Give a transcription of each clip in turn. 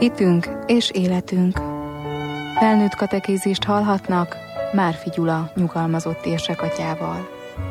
Hitünk és életünk. Felnőtt katekézist hallhatnak Márfi Gyula nyugalmazott érsekatyával.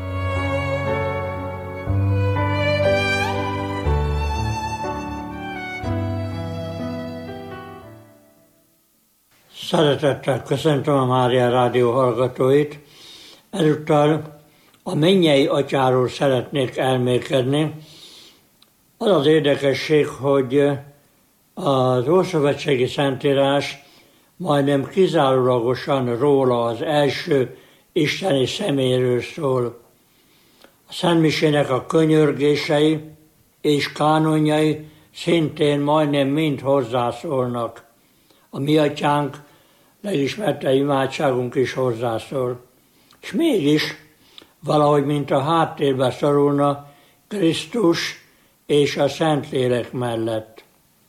Szeretettel köszöntöm a Mária Rádió hallgatóit. Ezúttal a mennyei atyáról szeretnék elmélkedni. Az az érdekesség, hogy az Ószövetségi Szentírás majdnem kizárólagosan róla, az első isteni személyről szól. A Szentmisének a könyörgései és kánonjai szintén majdnem mind hozzászólnak. A mi atyánk, legismertebb imádságunk is hozzászól. És mégis valahogy, mint a háttérbe szorulna Krisztus és a Szentlélek mellett.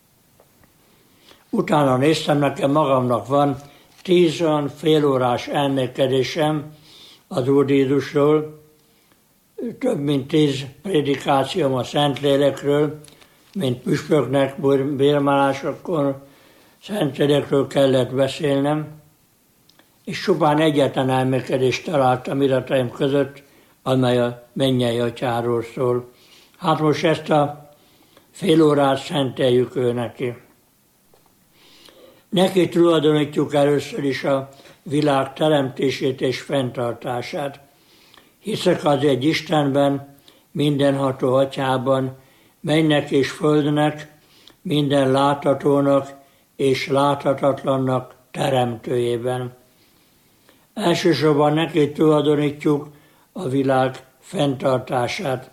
Utána néztem, nekem magamnak van 10 olyan félórás elmélkedésem az Úr Jézusról, több mint 10 prédikációm a Szentlélekről, mint püspöknek bérmálásokon Szentlélekről kellett beszélnem, és csupán egyetlen elmélkedést találtam irataim között, amely a mennyei atyáról szól. Hát most ezt a fél órát szenteljük ő neki. Neki tulajdonítjuk először is a világ teremtését és fenntartását. Hiszek az egy Istenben, mindenható atyában, mennek és földnek, minden láthatónak és láthatatlannak teremtőjében. Elsősorban neki tulajdonítjuk a világ fenntartását.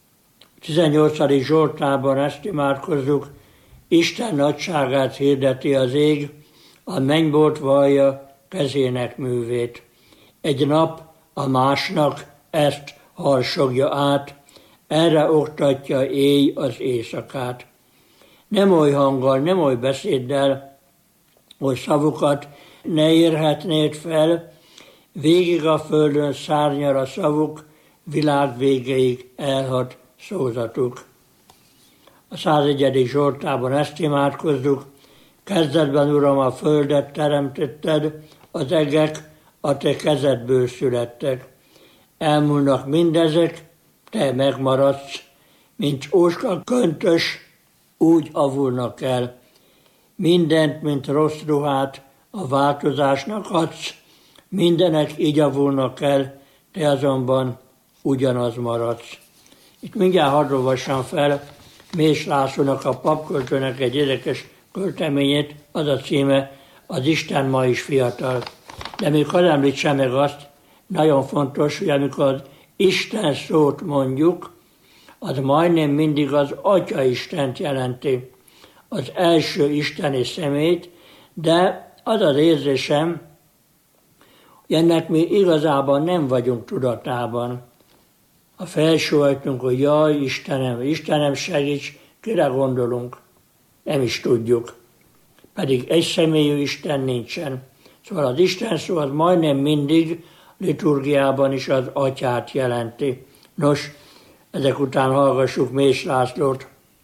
18. Zsoltárban ezt imádkozzuk: Isten nagyságát hirdeti az ég, a mennybolt vallja kezének művét. Egy nap a másnak ezt harsogja át, erre oktatja éj az éjszakát. Nem oly hanggal, nem oly beszéddel, hogy szavukat ne érhetnéd fel, végig a földön szárnyal a szavuk, világ végéig elhat szózatuk. A 101. Zsoltárban ezt imádkozzuk: kezdetben, Uram, a földet teremtetted, az egek a te kezedből születtek. Elmúlnak mindezek, te megmaradsz, mint óska köntös, úgy avulnak el. Mindent, mint rossz ruhát, a változásnak adsz, mindenek így avulnak el, te azonban ugyanaz maradsz. Itt mindjárt hadd olvassam fel Mész Lászlónak, a papköltőnek egy érdekes költeményét, az a címe: Az Isten ma is fiatal. De még hadd említsem meg azt, nagyon fontos, hogy amikor az Isten szót mondjuk, az majdnem mindig az Atya Istent jelenti, az első isteni szemét, de az az érzésem, hogy ennek mi igazában nem vagyunk tudatában. A felsóhajtunk, hogy jaj, Istenem segíts, kire gondolunk? Nem is tudjuk. Pedig egy személyű Isten nincsen. Szóval az Isten szó az majdnem mindig liturgiában is az Atyát jelenti. Nos, ezek után hallgassuk Mész Lászlót.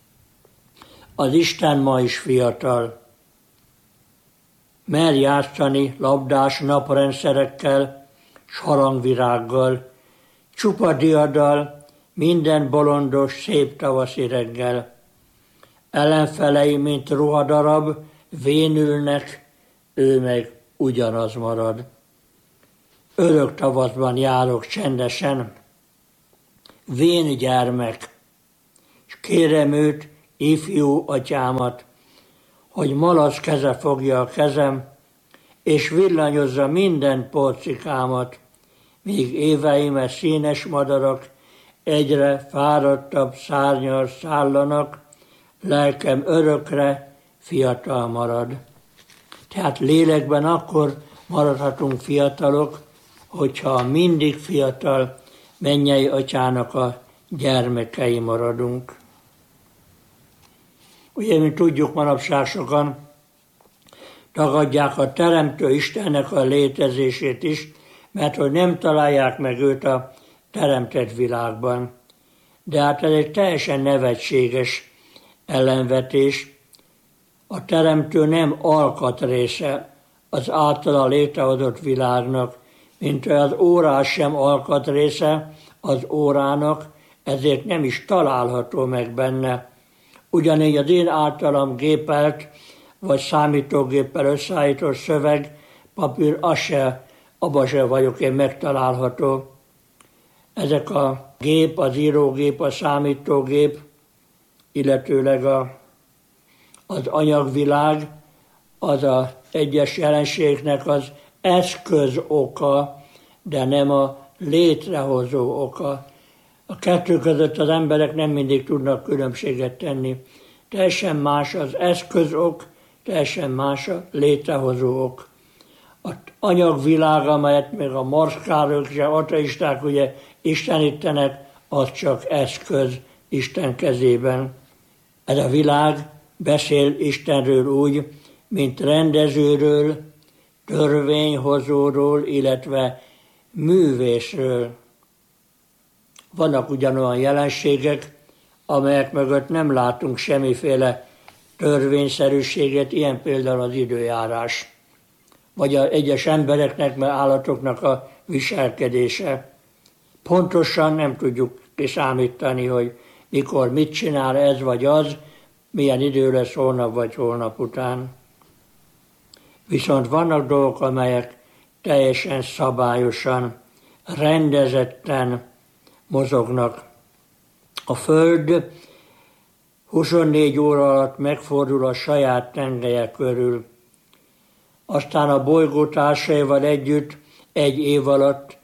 Az Isten ma is fiatal. Mer játszani labdás naprendszerekkel, s harangvirággal, csupa diaddal, minden bolondos, szép tavaszi reggel. Ellenfelei, mint ruhadarab, vénülnek, ő meg ugyanaz marad. Örök tavaszban járok csendesen, vén gyermek, s kérem őt, ifjú atyámat, hogy malac keze fogja a kezem, és villanyozza minden porcikámat, míg éveime színes madarak egyre fáradtabb szárnyal szállanak, lelkem örökre fiatal marad. Tehát lélekben akkor maradhatunk fiatalok, hogyha mindig fiatal mennyei atyának a gyermekei maradunk. Ugye, mint tudjuk, manapság sokan tagadják a Teremtő Istennek a létezését is, mert hogy nem találják meg őt a teremtett világban. De hát ez egy teljesen nevetséges ellenvetés. A teremtő nem alkatrésze az általa létrehozott világnak, mint az órás sem alkatrésze az órának, ezért nem is található meg benne. Ugyanígy az én általam gépelt, vagy számítógéppel összeállított szöveg, papír, abban se vagyok én megtalálható. Ezek a gép, az írógép, a számítógép, illetőleg az anyagvilág, az az egyes jelenségnek az eszköz oka, de nem a létrehozó oka. A kettő között az emberek nem mindig tudnak különbséget tenni. Teljesen más az eszközok, teljesen más a létrehozó ok. Az anyagvilág, amelyet még a marskálók és ateisták ugye istenítenek, az csak eszköz Isten kezében. Ez a világ beszél Istenről úgy, mint rendezőről, törvényhozóról, illetve művészről. Vannak ugyanolyan jelenségek, amelyek mögött nem látunk semmiféle törvényszerűséget, ilyen például az időjárás, vagy az egyes embereknek, meg állatoknak a viselkedése. Pontosan nem tudjuk kiszámítani, hogy mikor mit csinál ez vagy az, milyen idő lesz holnap vagy holnap után. Viszont vannak dolgok, amelyek teljesen szabályosan, rendezetten mozognak. A Föld 24 óra alatt megfordul a saját tengelye körül. Aztán a bolygó társaival együtt egy év alatt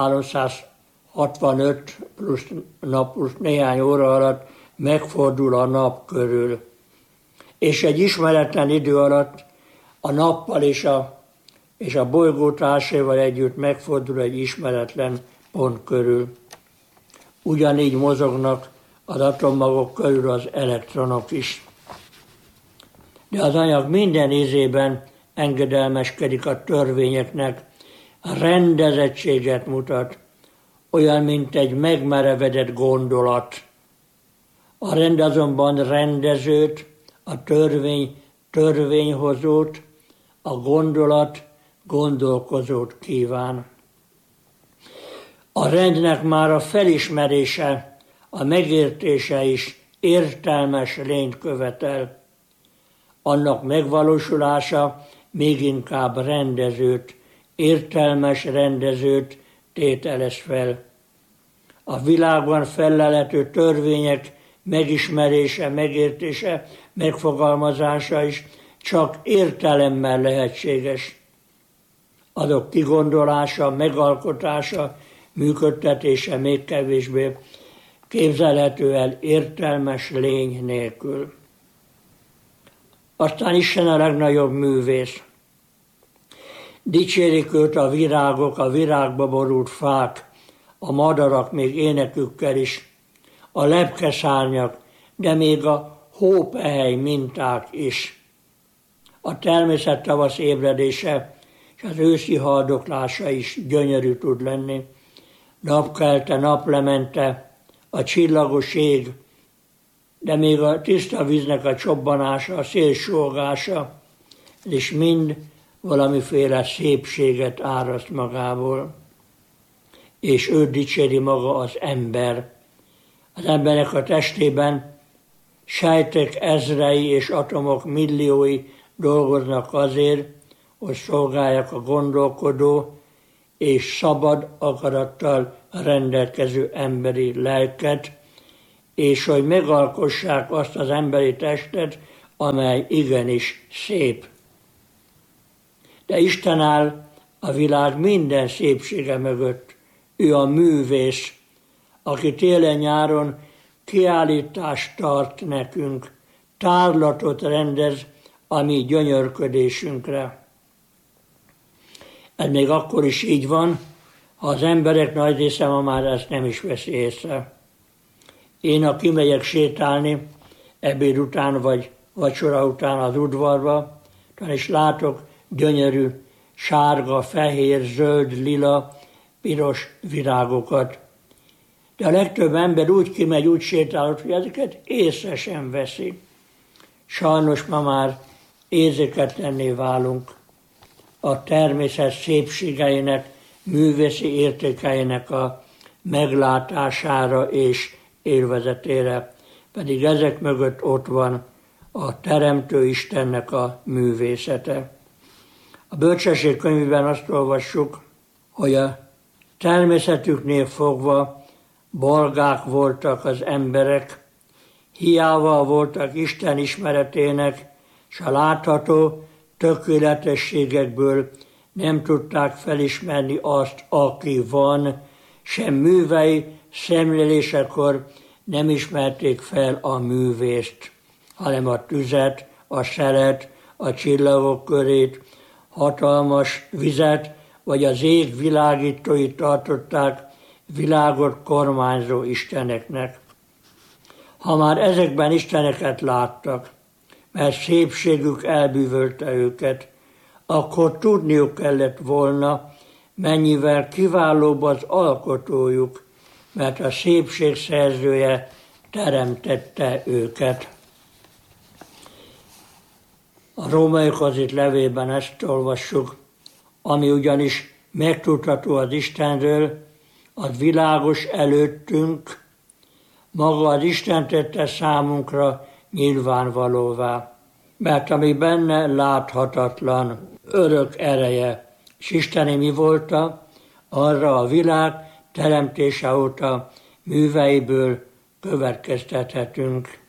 365 plusz nap plusz néhány óra alatt megfordul a nap körül. És egy ismeretlen idő alatt a nappal és a bolygó társaival együtt megfordul egy ismeretlen pont körül. Ugyanígy mozognak az atommagok körül az elektronok is. De az anyag minden ízében engedelmeskedik a törvényeknek, rendezettséget mutat, olyan, mint egy megmerevedett gondolat. A rend azonban rendezőt, a törvényhozót, a gondolat gondolkozót kíván. A rendnek már a felismerése, a megértése is értelmes lényt követel. Annak megvalósulása még inkább rendezőt, értelmes rendezőt tételez fel. A világban fellelhető törvények megismerése, megértése, megfogalmazása is csak értelemmel lehetséges. Azok kigondolása, megalkotása, működtetése még kevésbé képzelhető el értelmes lény nélkül. Aztán Isten a legnagyobb művész. Dicsérik őt a virágok, a virágba borult fák, a madarak még énekükkel is, a lepkeszárnyak, de még a hópehely minták is. A természet tavasz ébredése és az őszi haldoklása is gyönyörű tud lenni. Napkelte, naplemente, a csillagos ég, de még a tiszta víznek a csobbanása, a szél sógása, ez is mind valamiféle szépséget áraszt magából. És őt dicséri maga az ember. Az embernek a testében sejtek ezrei és atomok milliói dolgoznak azért, hogy szolgálják a gondolkodó és szabad akarattal rendelkező emberi lelket, és hogy megalkossák azt az emberi testet, amely igenis szép. De Isten áll a világ minden szépsége mögött. Ő a művész, aki télen-nyáron kiállítást tart nekünk, tárlatot rendez a mi gyönyörködésünkre. Ez még akkor is így van, ha az emberek nagy része ma már ezt nem is veszi észre. Én, ha kimegyek sétálni, ebéd után vagy vacsora után az udvarba, és látok gyönyörű, sárga, fehér, zöld, lila, piros virágokat. De a legtöbb ember úgy kimegy, úgy sétál, hogy ezeket észre sem veszi. Sajnos ma már érzéketlenné válunk a természet szépségeinek, művészi értékeinek a meglátására és élvezetére, pedig ezek mögött ott van a Teremtő Istennek a művészete. A Bölcsesség könyvében azt olvassuk, hogy a természetüknél fogva balgák voltak az emberek, hiába voltak Isten ismeretének, s a látható tökéletességekből nem tudták felismerni azt, aki van, sem művei szemlélésekor nem ismerték fel a művészt, hanem a tüzet, a szelet, a csillagok körét, hatalmas vizet, vagy az ég világítóit tartották világot kormányzó isteneknek. Ha már ezekben isteneket láttak, mert szépségük elbűvölte őket, akkor tudniuk kellett volna, mennyivel kiválóbb az alkotójuk, mert a szépség szerzője teremtette őket. A Rómaiakhoz írt levélben ezt olvassuk, ami ugyanis megtudható az Istenről, az világos előttünk, maga az Isten tette számunkra nyilvánvalóvá, mert ami benne láthatatlan, örök ereje, és isteni mi volta, arra a világ teremtése óta műveiből következtethetünk.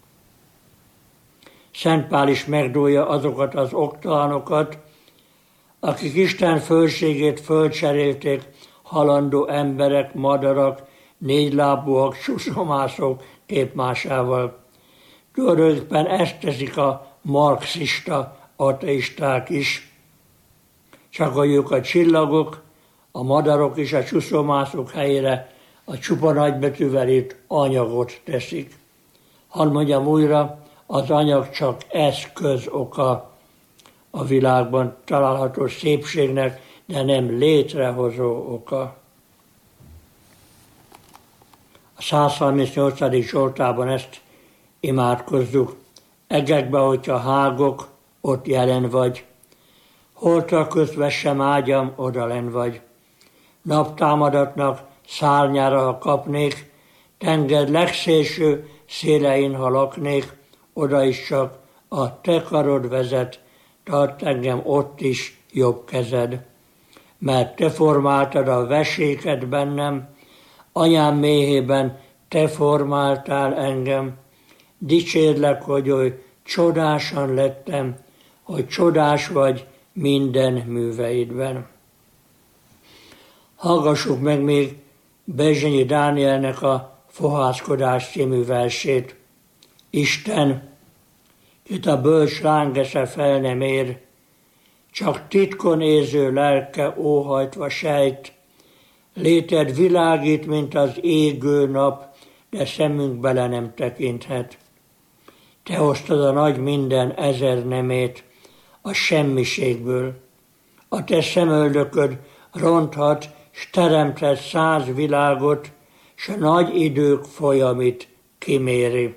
Szent Pál is megdúlja azokat az oktalanokat, akik Isten fölségét fölcserélték halandó emberek, madarak, négylábúak, suszomászok képmásával. Tulajdonképpen ezt teszik a marxista ateisták is. Csak hogy ők a csillagok, a madarok és a suszomászok helyére a csupa nagybetűvel írt anyagot teszik. Hadd mondjam újra, az anyag csak eszköz oka a világban található szépségnek, de nem létrehozó oka. A 138. Zsoltában ezt imádkozzuk. Egekbe, hogyha hágok, ott jelen vagy. Holtra közve sem ágyam, odalenn vagy. Naptámadatnak szárnyára, ha kapnék, tenger legszélső szélein, ha laknék, oda is csak a te karod vezet, tart engem ott is jobb kezed. Mert te formáltad a veséket bennem, anyám méhében te formáltál engem. Dicsérlek, hogy oly csodásan lettem, hogy csodás vagy minden műveidben. Hallgassuk meg még Bezsenyi Dánielnek a Fohászkodás című versét. Isten, kit a bölcs lángesze fel nem ér, csak titkon érző lelke óhajtva sejt, léted világít, mint az égő nap, de szemünk bele nem tekinthet. Te hoztad a nagy minden ezer nemét a semmiségből. A te szemöldököd ronthat, s teremthet 100 világot, s a nagy idők folyamit kiméri.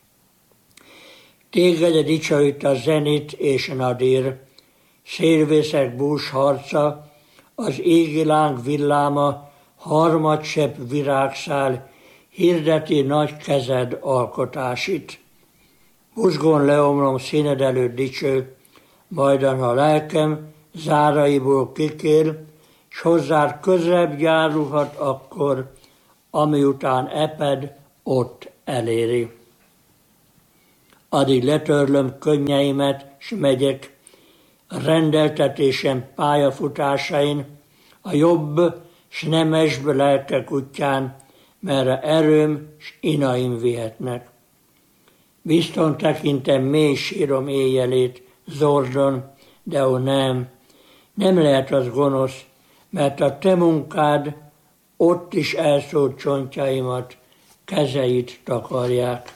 Téged dicsőít a zenit és nadír, szélvészek bús harca, az égi láng villáma, harmadsepp virágszál, hirdeti nagy kezed alkotásit. Buzgón leomlom színed előtt dicső, majdan ha lelkem záraiból kikér, s hozzád közebb járulhat akkor, ami után eped ott eléri. Addig letörlöm könnyeimet, s megyek, rendeltetésem pályafutásain, a jobb s nemesbb lelkek útján, merre erőm s inaim vihetnek. Bizton tekintem mély sírom éjjelét, zordon, de ó nem lehet az gonosz, mert a te munkád ott is elszórt csontjaimat, kezeit takarják.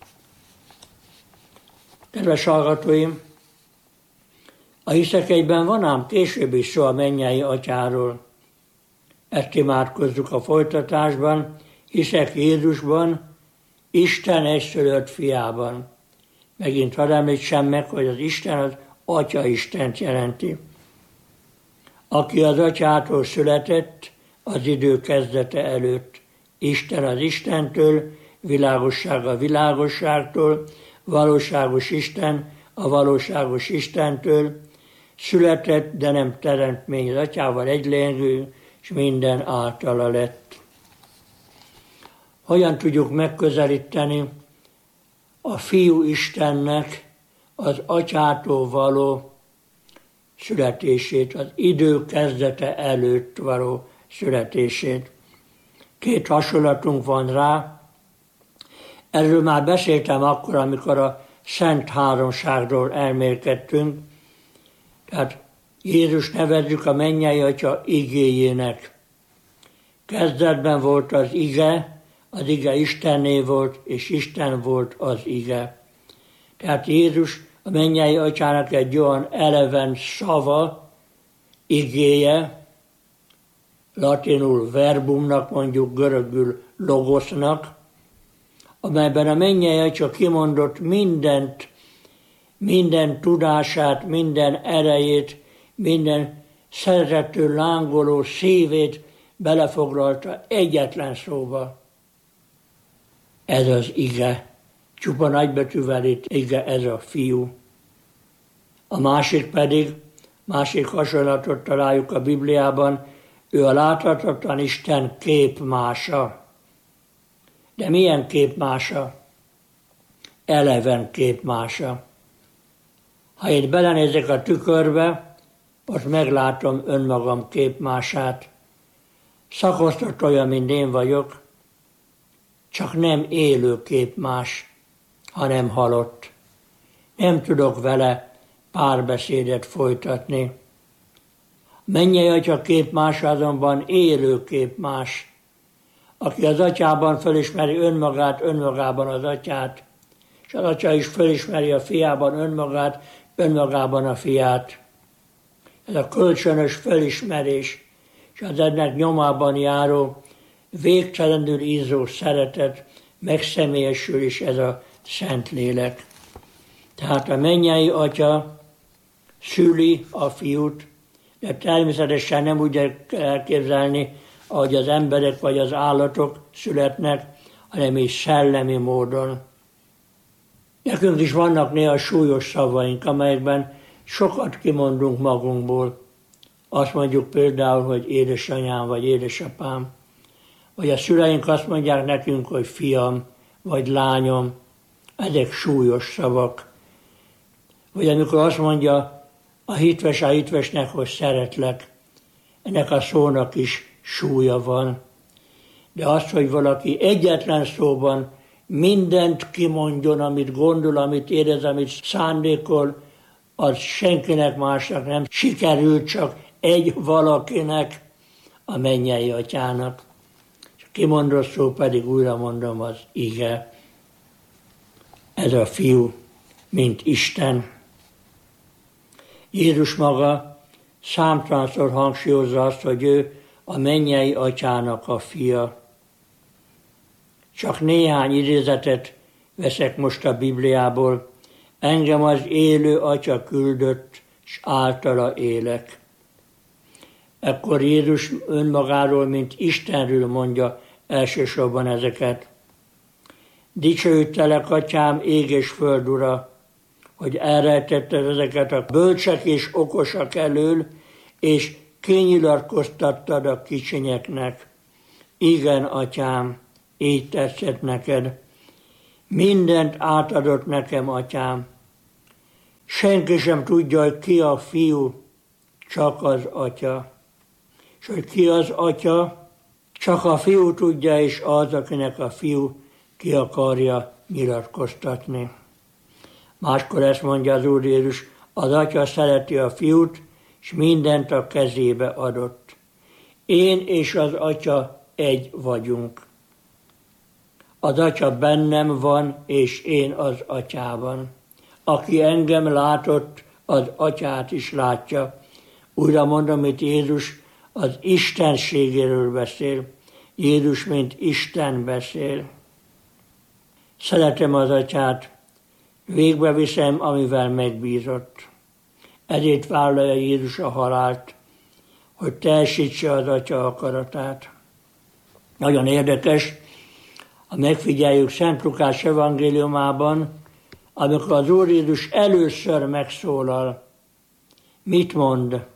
Kedves hallgatóim, a Hiszek egyben van ám később is szó a mennyei Atyáról. Ezt imádkozzuk a folytatásban, hiszek Jézusban, Isten egyszülött fiában. Megint hadd említsem meg, hogy az Isten az Atya Istent jelenti. Aki az Atyától született az idő kezdete előtt. Isten az Istentől, világosság a világosságtól, valóságos Isten a valóságos Istentől, született, de nem teremtmény, az Atyával egylényű, és minden általa lett. Hogyan tudjuk megközelíteni a Fiú Istennek az Atyától való születését, az idő kezdete előtt való születését? Két hasonlatunk van rá. Erről már beszéltem akkor, amikor a Szent Háromságról elmélkedtünk. Tehát Jézus nevezzük a mennyei Atya igéjének. Kezdetben volt az ige Istenné volt, és Isten volt az ige. Tehát Jézus a mennyei Atyának egy olyan eleven szava, igéje, latinul verbumnak, mondjuk görögül logosznak, amelyben a mennyei Atya kimondott minden tudását, minden erejét, minden szeretettől lángoló szívét belefoglalta egyetlen szóba. Ez az ige. Csupa nagybetűvel itt ige, ez a Fiú. A másik hasonlatot találjuk a Bibliában, ő a láthatatlan Isten képmása. De milyen képmása? Eleven képmása. Ha én belenézek a tükörbe, ott meglátom önmagam képmását. Szakosztott olyan, mint én vagyok, csak nem élő képmás, hanem halott. Nem tudok vele párbeszédet folytatni. Mennyei Atya képmása azonban élő képmás. Aki az Atyában felismeri önmagát, önmagában az Atyát, és az Atya is felismeri a Fiában önmagát, önmagában a Fiát. Ez a kölcsönös felismerés, és az ennek nyomában járó, végtelenül ízó szeretet, megszemélyesül is ez a Szentlélek. Tehát a mennyei Atya szüli a Fiút, de természetesen nem úgy elképzelni, ahogy az emberek vagy az állatok születnek, hanem is szellemi módon. Nekünk is vannak néha súlyos szavaink, amelyekben sokat kimondunk magunkból. Azt mondjuk például, hogy édesanyám vagy édesapám. Vagy a szüleink azt mondják nekünk, hogy fiam vagy lányom. Ezek súlyos szavak. Vagy amikor azt mondja a hitvesnek, hogy szeretlek. Ennek a szónak is súlya van. De az, hogy valaki egyetlen szóban mindent kimondjon, amit gondol, amit érez, amit szándékol, az senkinek másnak nem sikerült, csak egy valakinek, a mennyei Atyának. És a kimondott szó pedig, újra mondom, az ige. Ez a Fiú, mint Isten. Jézus maga számtalanszor hangsúlyozza azt, hogy ő a mennyei Atyának a Fia. Csak néhány idézetet veszek most a Bibliából. Engem az élő Atya küldött, és általa élek. Ekkor Jézus önmagáról, mint Istenről mondja elsősorban ezeket. Dicsőítelek, Atyám, ég és föld ura, hogy elrejtetted ezeket a bölcsek és okosak elől, és kinyilatkoztattad a kicsinyeknek. Igen, Atyám, így tetszett neked. Mindent átadott nekem, Atyám. Senki sem tudja, hogy ki a Fiú, csak az Atya. És hogy ki az Atya, csak a Fiú tudja, és az, akinek a Fiú ki akarja nyilatkoztatni. Máskor ezt mondja az Úr Jézus, az Atya szereti a Fiút, és mindent a kezébe adott. Én és az Atya egy vagyunk. Az Atya bennem van, és én az Atyában. Aki engem látott, az Atyát is látja. Újra mondom, itt Jézus az istenségéről beszél. Jézus, mint Isten beszél. Szeretem az Atyát, végbe viszem, amivel megbízott. ezért vállalja Jézus a halált, hogy teljesítse az Atya akaratát. Nagyon érdekes, ha megfigyeljük Szent Lukács evangéliumában, amikor az Úr Jézus először megszólal, mit mond?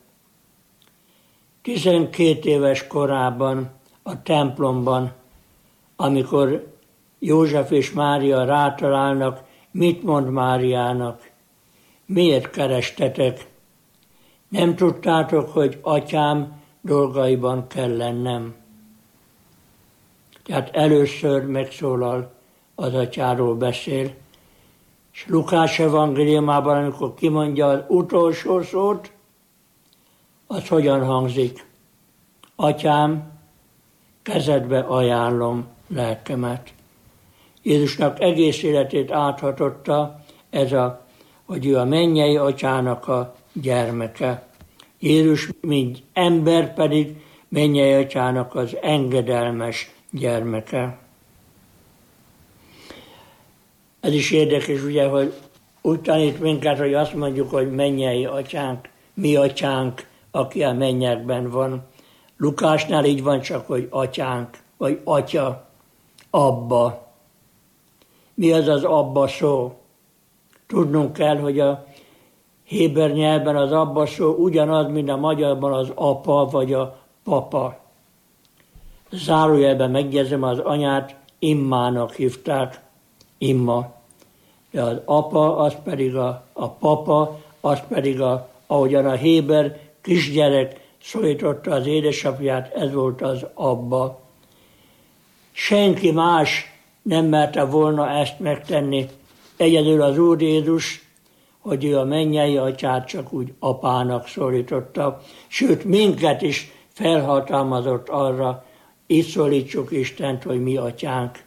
12 éves korában a templomban, amikor József és Mária rátalálnak, mit mond Máriának? Miért kerestetek? Nem tudtátok, hogy atyám dolgaiban kell lennem. Tehát először megszólal, az atyáról beszél. És Lukács evangéliumában, amikor kimondja az utolsó szót, az hogyan hangzik? Atyám, kezedbe ajánlom lelkemet. Jézusnak egész életét áthatotta hogy ő a mennyei atyának a gyermeke. Jézus, mint ember pedig mennyei atyának az engedelmes gyermeke. Ez is érdekes, ugye, hogy úgy tanít minket, hogy azt mondjuk, hogy mennyei atyánk, mi atyánk, aki a mennyekben van. Lukásnál így van csak, hogy atyánk, vagy atya, abba. Mi az az abba szó? Tudnunk kell, hogy a héber nyelvben az abba szó ugyanaz, mint a magyarban az apa vagy a papa. Zárójelben megjegyzem, az anyát immának hívták, imma. De az apa, az pedig a papa, az pedig ahogyan a héber kisgyerek szólította az édesapját, ez volt az abba. Senki más nem merte volna ezt megtenni, egyedül az Úr Jézus, hogy ő a mennyei atyát csak úgy apának szólította, sőt minket is felhatalmazott arra, így szólítsuk Istent, hogy mi atyánk.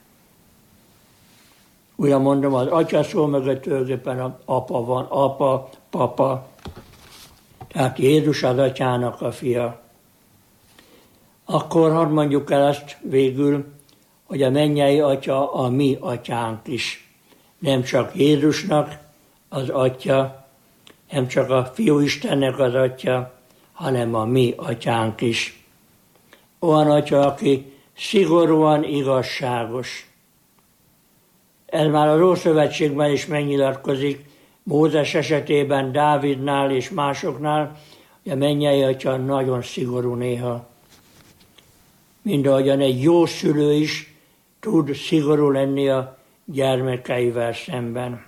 Ugye mondom, az atya szó mögött tulajdonképpen az apa van, apa, papa. Tehát Jézus az atyának a fia. Akkor hadd mondjuk el azt végül, hogy a mennyei atya a mi atyánk is. Nem csak Jézusnak az atya, nem csak a Fiúistennek az atya, hanem a mi atyánk is. Olyan atya, aki szigorúan igazságos. Ez már az Ószövetségben is megnyilatkozik, Mózes esetében, Dávidnál és másoknál, hogy a mennyei atya nagyon szigorú néha. Mindahogyan egy jó szülő is tud szigorú lenni a gyermekeivel szemben.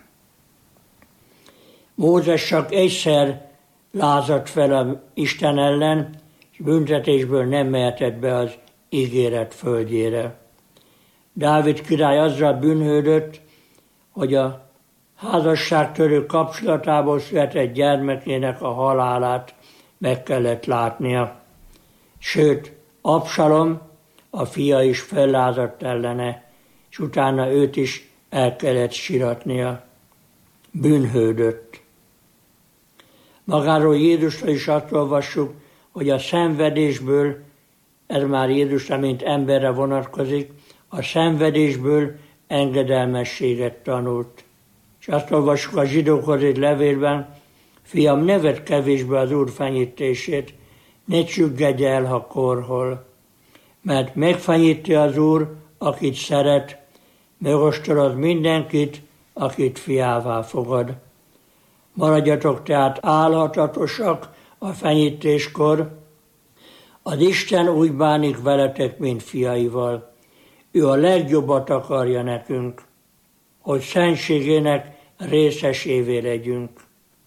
Mózes csak egyszer lázadt fel az Isten ellen, és büntetésből nem mehetett be az ígéret földjére. Dávid király azzal bűnhődött, hogy a házasságtörő kapcsolatából született gyermekének a halálát meg kellett látnia. Sőt, Absalom, a fia is fellázadt ellene, és utána őt is el kellett siratnia. Bűnhődött. Magáról Jézusra is azt olvassuk, hogy a szenvedésből, ez már Jézusra, mint emberre vonatkozik, a szenvedésből engedelmességet tanult. És azt olvassuk a zsidókhoz egy levélben, fiam, ne vedd kevésbe az Úr fenyítését, ne csüggedj el, ha korhol, mert megfenyíti az Úr, akit szeret, megostoroz mindenkit, akit fiává fogad. Maradjatok tehát álhatatosak a fenyítéskor, az Isten úgy bánik veletek, mint fiaival. Ő a legjobbat akarja nekünk, hogy szentségének részesévé legyünk.